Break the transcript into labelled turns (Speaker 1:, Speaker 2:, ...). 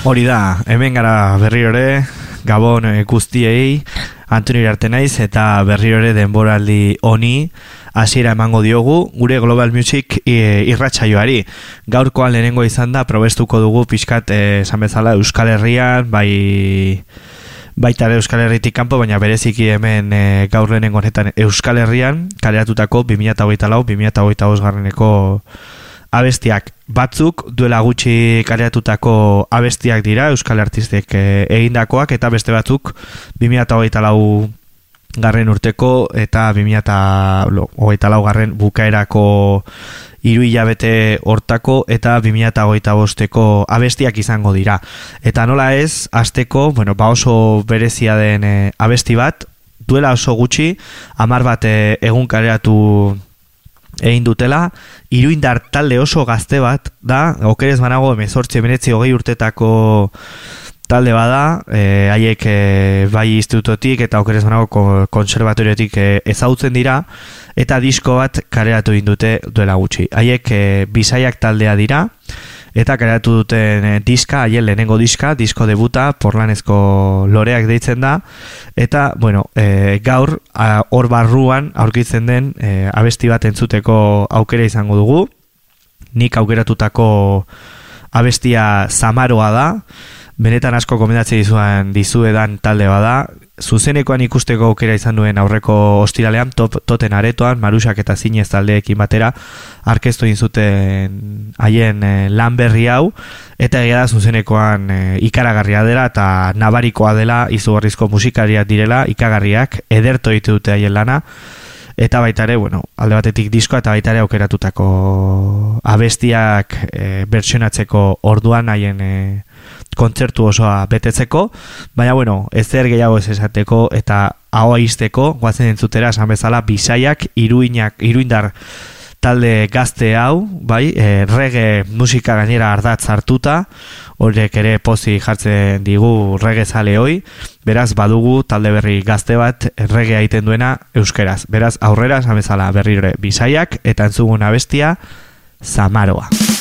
Speaker 1: Hori da, hemen gara berri ore, Gabon guztiei, Antonio Iriarte naiz eta berri ore denboraldi honi hasiera emango diogu gure Global Music irratsaioari. Gaurkoan lehenengo izan da, probestuko dugu pixkat esan bezala Euskal Herrian, baita ere Euskal Herritik kanpo, baina bereziki hemen gaur lehenengo honetan Euskal Herrian kaleratutako 2024-2025 garreneko abestiak. Batzuk duela gutxi kaleratutako abestiak dira Euskal Artistek egindakoak, eta beste batzuk 2024 garren urteko eta 2024 garren bukaerako 3 hilabete hortako eta 2025eko abestiak izango dira. Eta nola ez, hasteko, oso berezia den abesti bat, duela oso gutxi 10 bat egun kaleratu egin dutela, Iruindar talde oso gazte bat da, okerez banago 18-19 urtetako talde bada, haiek bai institutotik eta okerez banago konservatoriotik ezautzen dira, eta disko bat kaleratu egin dute duela gutxi. Haiek Bisaiak taldea dira, eta kaleratu duten diska, haien lehenengo disko debuta, Porlanezko loreak deitzen da, eta, gaur, hor barruan aurkitzen den abesti bat entzuteko aukera izango dugu. Nik aukeratutako abestia Zamaroa da, benetan asko gomendatzen dizuedan talde bada, zuzenekoan ikusteko aukera izan duen aurreko ostiralean, toten aretoan, Marusak eta Zinez taldeekin batera, arkeztu egin zuten haien lan berri hau, eta egia da zuzenekoan ikaragarria dela, eta nabarikoa dela, izugarrizko musikariak direla, ikagarriak, ederto ditu dute haien lana, eta baita ere, alde batetik diskoa eta baita ere aukeratutako abestiak bertsionatzeko orduan haien kontzertu osoa betetzeko, baina ezer gehiago ez esateko eta ahoa izteko, goazen entzutera esan bezala Bisaiak Iruindar talde gazte hau, reggae musika gainera ardatz hartuta, horiek ere pozi jartzen digu reggae zale hoi, beraz badugu talde berri gazte bat reggae egiten duena euskeraz, beraz aurrera esan bezala berriro Bisaiak eta entzugun abestia Zamaroa.